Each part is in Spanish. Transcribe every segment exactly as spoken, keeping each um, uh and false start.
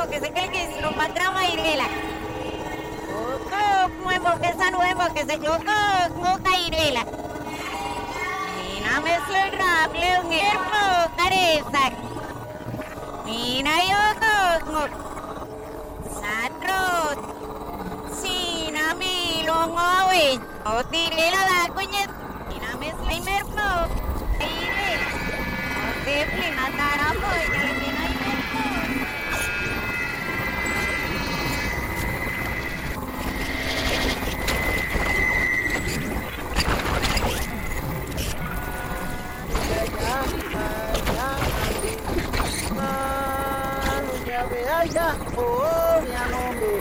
que se cree que es lo patrama y vela. Coco, nuevo que está nuevo que se coco, coca y vela. Mina me suelra, pleo hierro, careza. Mina yo coco. Satro. Sina mi lo ngowe. O tirela la coñet. Mina me slimer po. Ire. O te plena tarapo y que mina y ya, oh, mi nombre.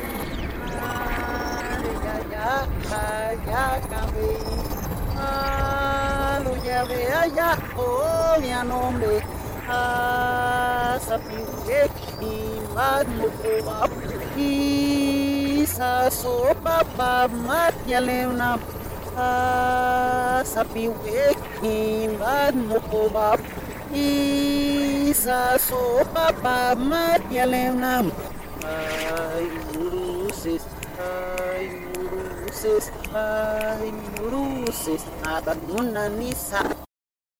Ya, ya, ya, cambi. Aleluya, vea ya, oh, mi nombre. Ah, sapiwe, iman mo ko isa sopa pa mat yalena. Ah, sapiwe, iman mo ko isa sopa pa mat yalena. Ay, luces, ay, luces, ay, luces, nada nuna nisa.